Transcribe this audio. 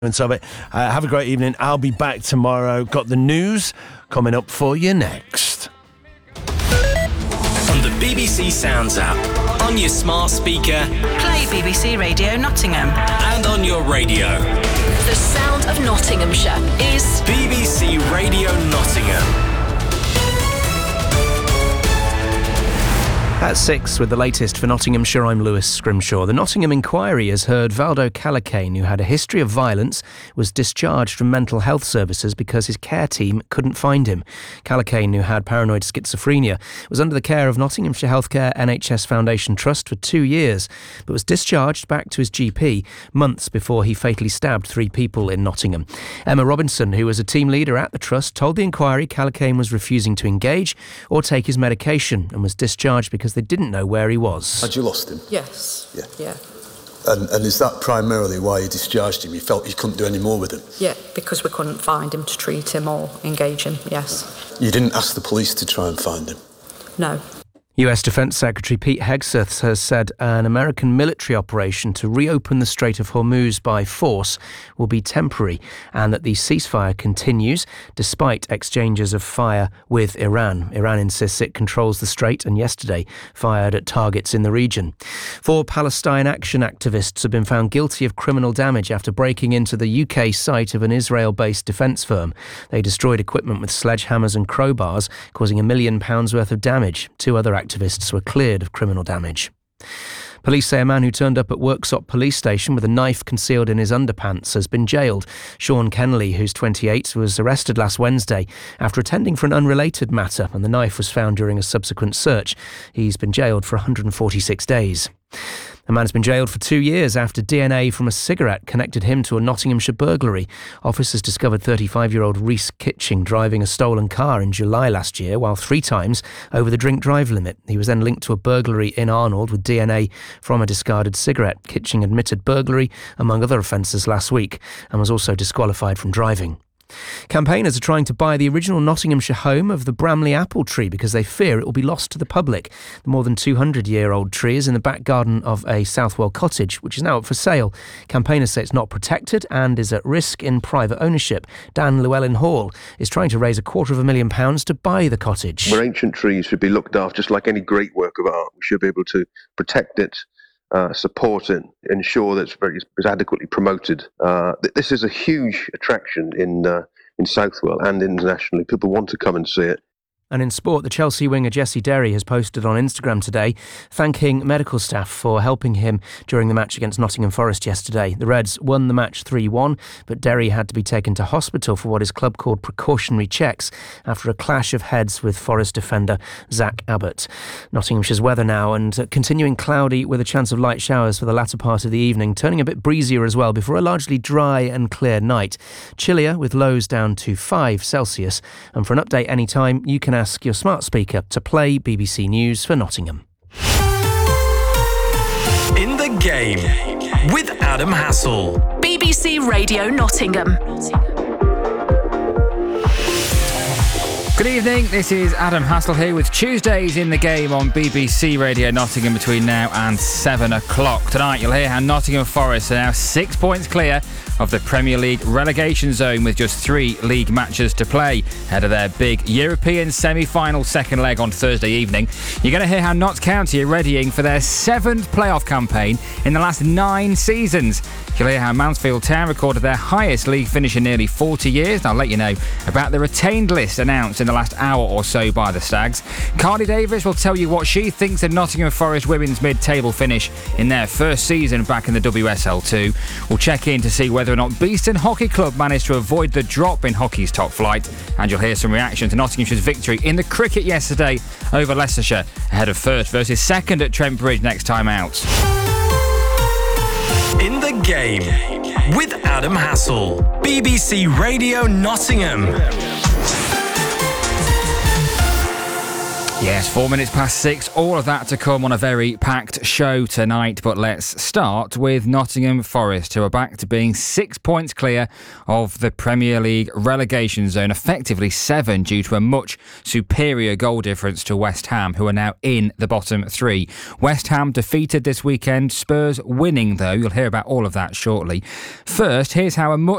of it. Have a great evening. I'll be back tomorrow. Got the news coming up for you next. On the BBC Sounds app, on your smart speaker, play BBC Radio Nottingham, and on your radio. The sound of Nottinghamshire is BBC Radio Nottingham. At 6 with the latest for Nottinghamshire, I'm Lewis Scrimshaw. The Nottingham Inquiry has heard Valdo Calacane, who had a history of violence, was discharged from mental health services because his care team couldn't find him. Calacane, who had paranoid schizophrenia, was under the care of Nottinghamshire Healthcare NHS Foundation Trust for 2 years, but was discharged back to his GP months before he fatally stabbed 3 people in Nottingham. Emma Robinson, who was a team leader at the Trust, told the Inquiry Calacane was refusing to engage or take his medication and was discharged because they didn't know where he was. Had you lost him? Yes. Yeah. And is that primarily why you discharged him? You felt you couldn't do any more with him? Yeah, because we couldn't find him to treat him or engage him, yes. You didn't ask the police to try and find him? No. US Defence Secretary Pete Hegseth has said an American military operation to reopen the Strait of Hormuz by force will be temporary and that the ceasefire continues despite exchanges of fire with Iran. Iran insists it controls the strait and yesterday fired at targets in the region. 4 Palestine Action activists have been found guilty of criminal damage after breaking into the UK site of an Israel-based defence firm. They destroyed equipment with sledgehammers and crowbars, causing £1 million worth of damage. 2 other activists were cleared of criminal damage. Police say a man who turned up at Worksop police station with a knife concealed in his underpants has been jailed. Sean Kennelly, who's 28, was arrested last Wednesday after attending for an unrelated matter, and the knife was found during a subsequent search. He's been jailed for 146 days. A man's been jailed for 2 years after DNA from a cigarette connected him to a Nottinghamshire burglary. Officers discovered 35-year-old Rhys Kitching driving a stolen car in July last year, while 3 times over the drink-drive limit. He was then linked to a burglary in Arnold with DNA from a discarded cigarette. Kitching admitted burglary, among other offences, last week and was also disqualified from driving. Campaigners are trying to buy the original Nottinghamshire home of the Bramley apple tree because they fear it will be lost to the public. The more than 200-year-old tree is in the back garden of a Southwell cottage, which is now up for sale. Campaigners say it's not protected and is at risk in private ownership. Dan Llewellyn-Hall is trying to raise £250,000 to buy the cottage. Where ancient trees should be looked after, just like any great work of art. We should be able to protect it, support it, ensure that it's adequately promoted. This is a huge attraction in Southwell and internationally. People want to come and see it. And in sport, the Chelsea winger Jesse Derry has posted on Instagram today thanking medical staff for helping him during the match against Nottingham Forest yesterday. The Reds won the match 3-1, but Derry had to be taken to hospital for what his club called precautionary checks after a clash of heads with Forest defender Zach Abbott. Nottinghamshire's weather now, and continuing cloudy with a chance of light showers for the latter part of the evening, turning a bit breezier as well before a largely dry and clear night. Chillier with lows down to 5 Celsius. And for an update anytime, you can ask your smart speaker to play BBC News for Nottingham. In the Game with Adam Hassel. BBC Radio Nottingham. Good evening, this is Adam Hassel here with Tuesdays in the Game on BBC Radio Nottingham between now and 7 o'clock. Tonight you'll hear how Nottingham Forest are now 6 points clear of the Premier League relegation zone with just 3 league matches to play ahead of their big European semi-final second leg on Thursday evening. You're going to hear how Notts County are readying for their 7th playoff campaign in the last 9 seasons. You'll hear how Mansfield Town recorded their highest league finish in nearly 40 years. And I'll let you know about the retained list announced in the last hour or so by the Stags. Carly Davis will tell you what she thinks of Nottingham Forest women's mid-table finish in their first season back in the WSL2. We'll check in to see whether or not Beeston Hockey Club managed to avoid the drop in hockey's top flight. And you'll hear some reaction to Nottinghamshire's victory in the cricket yesterday over Leicestershire ahead of first versus second at Trent Bridge next time out. In the Game with Adam Hassel. BBC Radio Nottingham. Yes, 4 minutes past 6. All of that to come on a very packed show tonight. But let's start with Nottingham Forest, who are back to being 6 points clear of the Premier League relegation zone, effectively 7 due to a much superior goal difference to West Ham, who are now in the bottom 3. West Ham defeated this weekend, Spurs winning though. You'll hear about all of that shortly. First, here's how a much